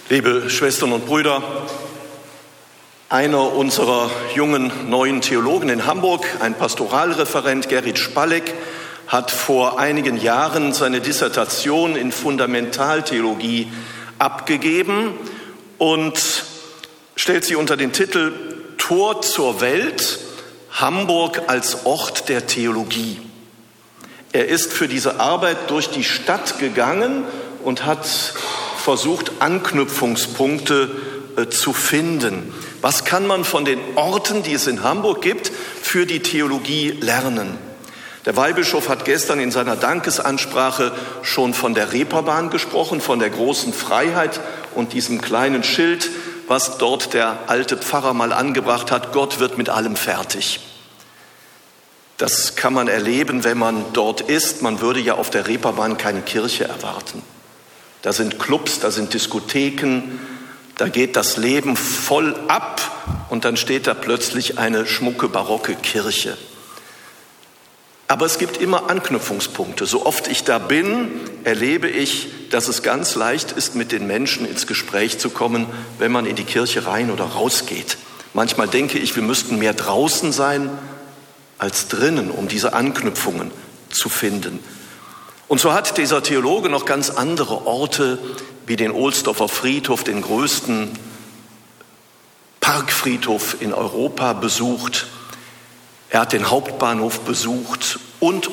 Liebe Schwestern und Brüder, einer unserer jungen neuen Theologen in Hamburg, ein Pastoralreferent, Gerrit Spalleck, hat vor einigen Jahren seine Dissertation in Fundamentaltheologie abgegeben und stellt sie unter den Titel Tor zur Welt, Hamburg als Ort der Theologie. Er ist für diese Arbeit durch die Stadt gegangen und hat versucht, Anknüpfungspunkte zu finden. Was kann man von den Orten, die es in Hamburg gibt, für die Theologie lernen? Der Weihbischof hat gestern in seiner Dankesansprache schon von der Reeperbahn gesprochen, von der großen Freiheit und diesem kleinen Schild, was dort der alte Pfarrer mal angebracht hat: Gott wird mit allem fertig. Das kann man erleben, wenn man dort ist. Man würde ja auf der Reeperbahn keine Kirche erwarten. Da sind Clubs, da sind Diskotheken, da geht das Leben voll ab und dann steht da plötzlich eine schmucke, barocke Kirche. Aber es gibt immer Anknüpfungspunkte. So oft ich da bin, erlebe ich, dass es ganz leicht ist, mit den Menschen ins Gespräch zu kommen, wenn man in die Kirche rein oder rausgeht. Manchmal denke ich, wir müssten mehr draußen sein als drinnen, um diese Anknüpfungen zu finden. Und so hat dieser Theologe noch ganz andere Orte wie den Ohlsdorfer Friedhof, den größten Parkfriedhof in Europa, besucht. Er hat den Hauptbahnhof besucht und.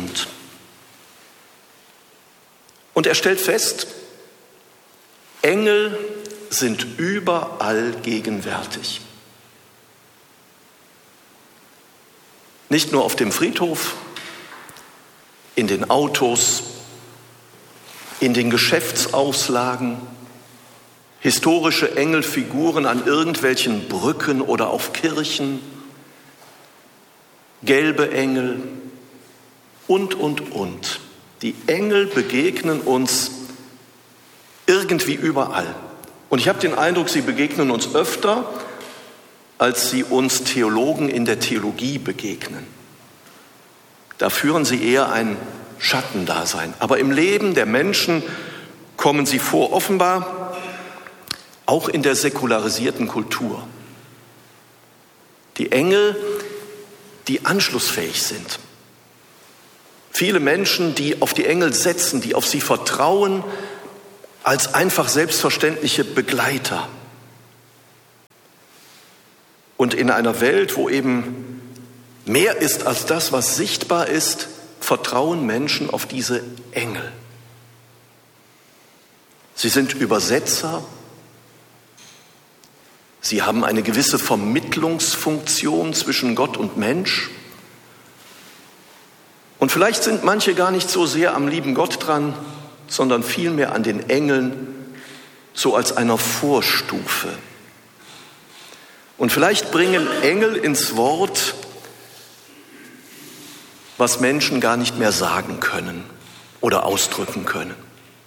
Und er stellt fest, Engel sind überall gegenwärtig. Nicht nur auf dem Friedhof, in den Autos, in den Geschäftsauslagen, historische Engelfiguren an irgendwelchen Brücken oder auf Kirchen, gelbe Engel und. Die Engel begegnen uns irgendwie überall. Und ich habe den Eindruck, sie begegnen uns öfter, als sie uns Theologen in der Theologie begegnen. Da führen sie eher ein Schattendasein. Aber im Leben der Menschen kommen sie vor, offenbar auch in der säkularisierten Kultur. Die Engel, die anschlussfähig sind. Viele Menschen, die auf die Engel setzen, die auf sie vertrauen, als einfach selbstverständliche Begleiter. Und in einer Welt, wo eben mehr ist als das, was sichtbar ist, vertrauen Menschen auf diese Engel. Sie sind Übersetzer. Sie haben eine gewisse Vermittlungsfunktion zwischen Gott und Mensch. Und vielleicht sind manche gar nicht so sehr am lieben Gott dran, sondern vielmehr an den Engeln, so als einer Vorstufe. Und vielleicht bringen Engel ins Wort, was Menschen gar nicht mehr sagen können oder ausdrücken können.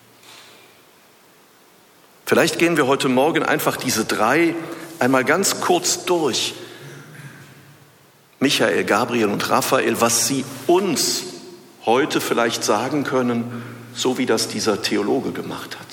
Vielleicht gehen wir heute Morgen einfach diese drei einmal ganz kurz durch. Michael, Gabriel und Raphael, was sie uns heute vielleicht sagen können, so wie das dieser Theologe gemacht hat.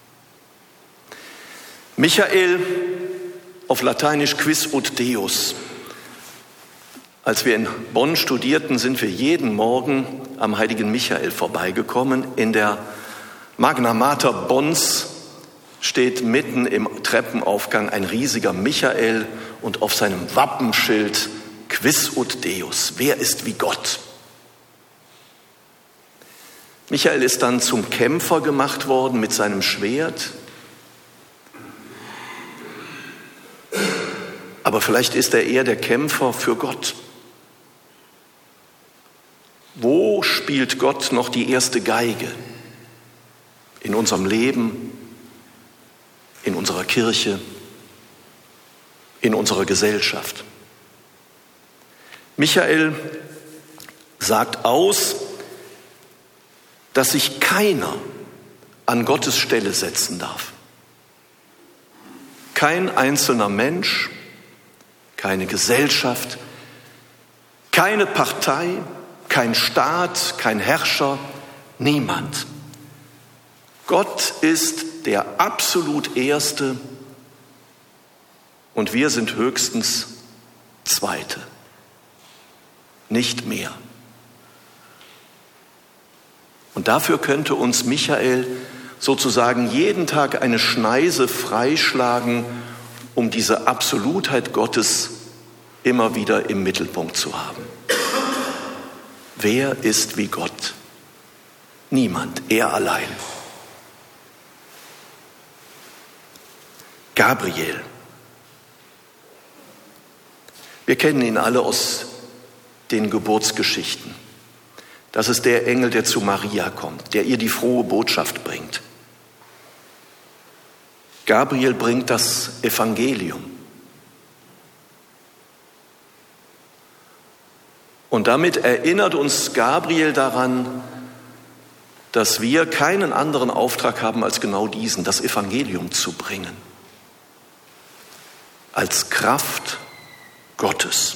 Michael, auf Lateinisch Quis ut Deus. Als wir in Bonn studierten, sind wir jeden Morgen am heiligen Michael vorbeigekommen. In der Magna Mater Bonns steht mitten im Treppenaufgang ein riesiger Michael und auf seinem Wappenschild Quis ut Deus. Wer ist wie Gott? Michael ist dann zum Kämpfer gemacht worden mit seinem Schwert. Aber vielleicht ist er eher der Kämpfer für Gott. Wo spielt Gott noch die erste Geige? In unserem Leben, in unserer Kirche, in unserer Gesellschaft. Michael sagt aus, dass sich keiner an Gottes Stelle setzen darf. Kein einzelner Mensch, keine Gesellschaft, keine Partei, kein Staat, kein Herrscher, niemand. Gott ist der absolut Erste und wir sind höchstens Zweite, nicht mehr. Und dafür könnte uns Michael sozusagen jeden Tag eine Schneise freischlagen, um diese Absolutheit Gottes immer wieder im Mittelpunkt zu haben. Wer ist wie Gott? Niemand, er allein. Gabriel. Wir kennen ihn alle aus den Geburtsgeschichten. Das ist der Engel, der zu Maria kommt, der ihr die frohe Botschaft bringt. Gabriel bringt das Evangelium. Und damit erinnert uns Gabriel daran, dass wir keinen anderen Auftrag haben als genau diesen, das Evangelium zu bringen. Als Kraft Gottes.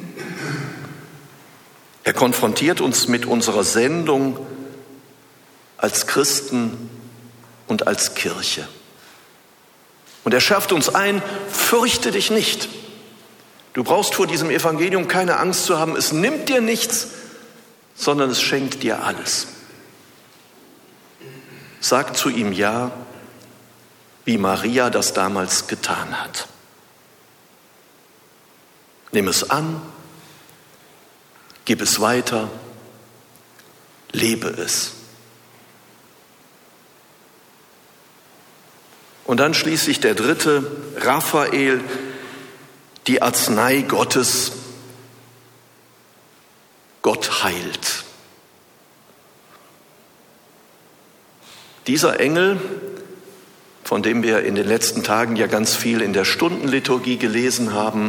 Er konfrontiert uns mit unserer Sendung als Christen und als Kirche. Und er schärft uns ein, fürchte dich nicht. Du brauchst vor diesem Evangelium keine Angst zu haben. Es nimmt dir nichts, sondern es schenkt dir alles. Sag zu ihm ja, wie Maria das damals getan hat. Nimm es an, gib es weiter, lebe es. Und dann schließlich der dritte, Raphael, die Arznei Gottes. Gott heilt. Dieser Engel, von dem wir in den letzten Tagen ja ganz viel in der Stundenliturgie gelesen haben,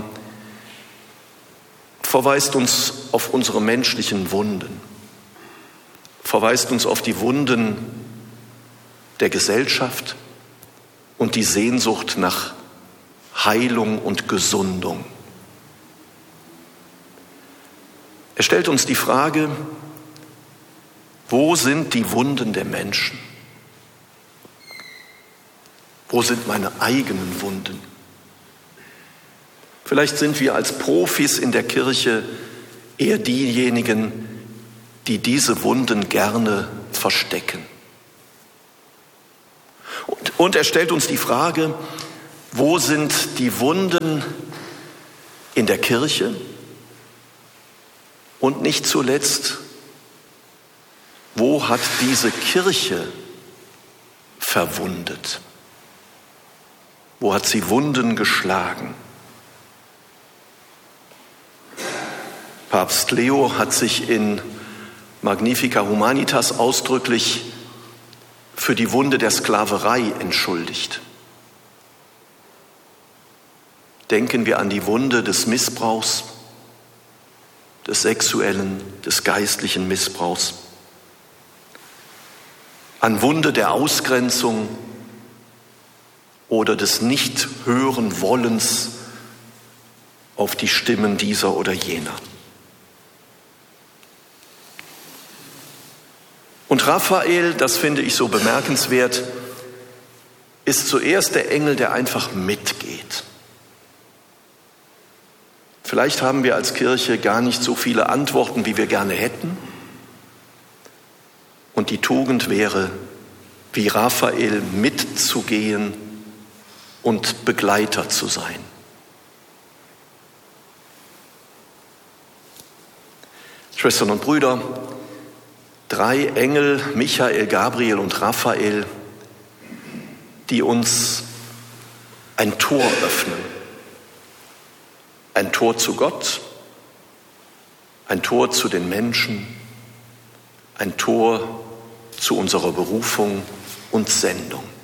verweist uns auf unsere menschlichen Wunden, verweist uns auf die Wunden der Gesellschaft und die Sehnsucht nach Heilung und Gesundung. Er stellt uns die Frage, wo sind die Wunden der Menschen? Wo sind meine eigenen Wunden? Vielleicht sind wir als Profis in der Kirche eher diejenigen, die diese Wunden gerne verstecken. Und er stellt uns die Frage, wo sind die Wunden in der Kirche? Und nicht zuletzt, wo hat diese Kirche verwundet? Wo hat sie Wunden geschlagen? Papst Leo hat sich in Magnifica Humanitas ausdrücklich für die Wunde der Sklaverei entschuldigt. Denken wir an die Wunde des Missbrauchs, des sexuellen, des geistlichen Missbrauchs, an Wunde der Ausgrenzung oder des Nicht-Hören-Wollens auf die Stimmen dieser oder jener. Und Raphael, das finde ich so bemerkenswert, ist zuerst der Engel, der einfach mitgeht. Vielleicht haben wir als Kirche gar nicht so viele Antworten, wie wir gerne hätten. Und die Tugend wäre, wie Raphael mitzugehen und Begleiter zu sein. Schwestern und Brüder, 3 Engel, Michael, Gabriel und Raphael, die uns ein Tor öffnen. Ein Tor zu Gott, ein Tor zu den Menschen, ein Tor zu unserer Berufung und Sendung.